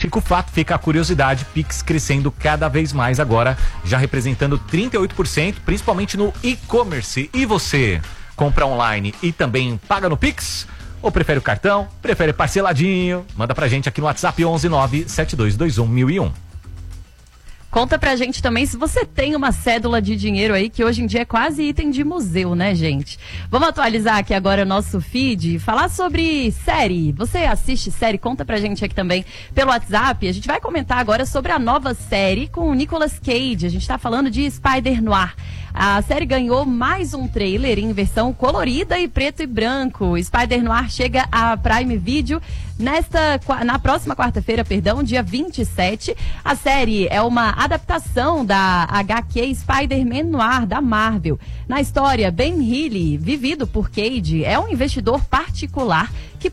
Fica o fato, fica a curiosidade, Pix crescendo cada vez mais agora, já representando 38%, principalmente no e-commerce. E você, compra online e também paga no Pix? Ou prefere o cartão? Prefere parceladinho? Manda pra gente aqui no WhatsApp 11972211001. Conta pra gente também se você tem uma cédula de dinheiro aí, que hoje em dia é quase item de museu, né, gente? Vamos atualizar aqui agora o nosso feed, falar sobre série. Você assiste série? Conta pra gente aqui também pelo WhatsApp. A gente vai comentar agora sobre a nova série com o Nicolas Cage. A gente tá falando de Spider-Noir. A série ganhou mais um trailer em versão colorida e preto e branco. Spider-Noir chega a Prime Video na próxima quarta-feira, dia 27. A série é uma adaptação da HQ Spider-Man Noir da Marvel. Na história, Ben Reilly, vivido por Cage, é um investigador particular que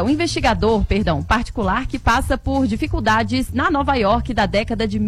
passa por dificuldades na Nova York da década de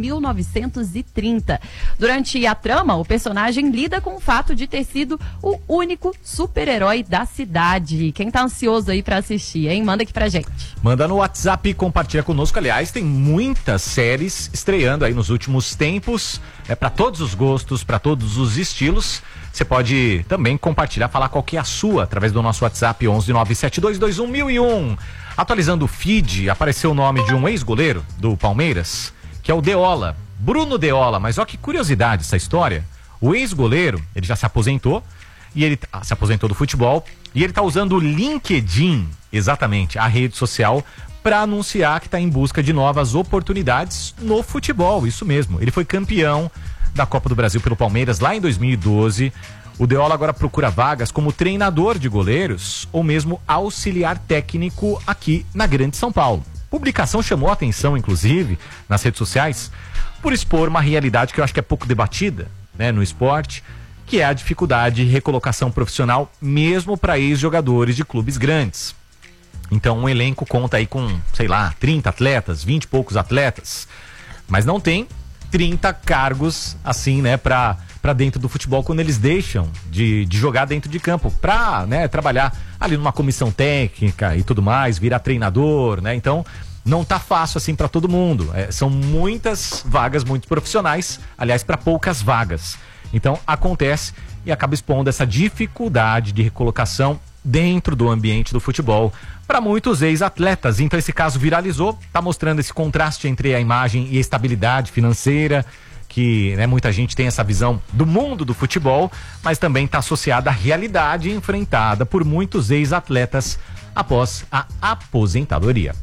1930. Durante a trama, o personagem lida com o fato de ter sido o único super-herói da cidade. Quem tá ansioso aí pra assistir, hein? Manda aqui pra gente. Manda no WhatsApp e compartilha conosco. Aliás, tem muitas séries estreando aí nos últimos tempos. É para todos os gostos, para todos os estilos. Você pode também compartilhar, falar qual que é a sua, através do nosso WhatsApp 11972211001. Atualizando o feed, apareceu o nome de um ex-goleiro do Palmeiras, que é o Deola, Bruno Deola. Mas olha que curiosidade essa história. O ex-goleiro, ele já se aposentou, e ele se aposentou do futebol, e ele está usando o LinkedIn, exatamente, a rede social, para anunciar que está em busca de novas oportunidades no futebol. Isso mesmo, ele foi campeão da Copa do Brasil pelo Palmeiras lá em 2012. O Deola agora procura vagas como treinador de goleiros ou mesmo auxiliar técnico aqui na Grande São Paulo. A publicação chamou a atenção, inclusive, nas redes sociais, por expor uma realidade que eu acho que é pouco debatida, né, no esporte, que é a dificuldade de recolocação profissional mesmo para ex-jogadores de clubes grandes. Então um elenco conta aí com, 30 atletas, 20 e poucos atletas, mas não tem 30 cargos assim, né, pra dentro do futebol quando eles deixam de jogar dentro de campo, pra, né, trabalhar ali numa comissão técnica e tudo mais, virar treinador, né? Então não tá fácil assim pra todo mundo. São muitas vagas, muitos profissionais, aliás, pra poucas vagas. Então acontece e acaba expondo essa dificuldade de recolocação dentro do ambiente do futebol para muitos ex-atletas. Então esse caso viralizou, tá mostrando esse contraste entre a imagem e a estabilidade financeira, que, né, muita gente tem essa visão do mundo do futebol, mas também está associada à realidade enfrentada por muitos ex-atletas após a aposentadoria.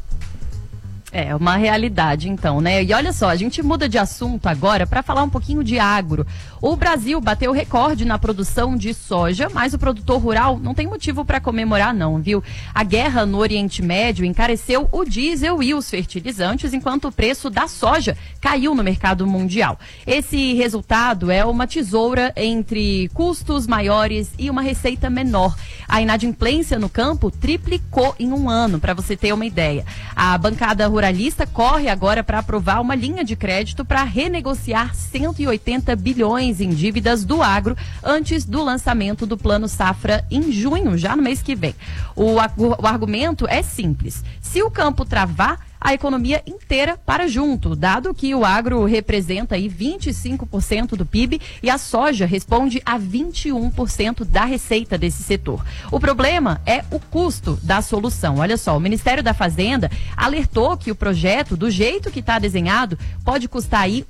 É uma realidade, então, né? E olha só, a gente muda de assunto agora para falar um pouquinho de agro. O Brasil bateu recorde na produção de soja, mas o produtor rural não tem motivo para comemorar, não, viu? A guerra no Oriente Médio encareceu o diesel e os fertilizantes, enquanto o preço da soja caiu no mercado mundial. Esse resultado é uma tesoura entre custos maiores e uma receita menor. A inadimplência no campo triplicou em um ano, para você ter uma ideia. A bancada ruralista corre agora para aprovar uma linha de crédito para renegociar 180 bilhões em dívidas do agro antes do lançamento do Plano Safra em junho, já no mês que vem. O argumento é simples. Se o campo travar, a economia inteira para junto, dado que o agro representa aí 25% do PIB e a soja responde a 21% da receita desse setor. O problema é o custo da solução. Olha só, o Ministério da Fazenda alertou que o projeto, do jeito que está desenhado, pode custar aí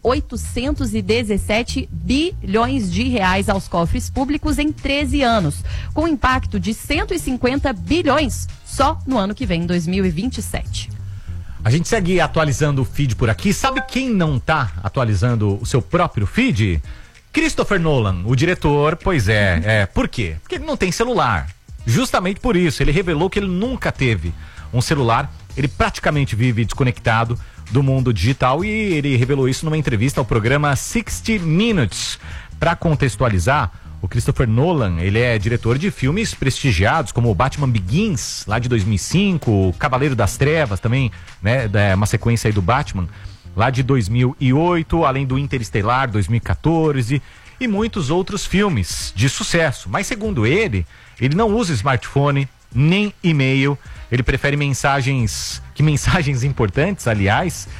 817 bilhões de reais aos cofres públicos em 13 anos, com impacto de 150 bilhões só no ano que vem, 2027. A gente segue atualizando o feed por aqui. Sabe quem não tá atualizando o seu próprio feed? Christopher Nolan, o diretor. Pois é. Por quê? Porque ele não tem celular. Justamente por isso, ele revelou que ele nunca teve um celular. Ele praticamente vive desconectado do mundo digital e ele revelou isso numa entrevista ao programa 60 Minutes. Para contextualizar, o Christopher Nolan, ele é diretor de filmes prestigiados como Batman Begins, lá de 2005, Cavaleiro das Trevas também, né, uma sequência aí do Batman, lá de 2008, além do Interestelar, 2014, e muitos outros filmes de sucesso. Mas segundo ele não usa smartphone, nem e-mail, ele prefere mensagens importantes, aliás,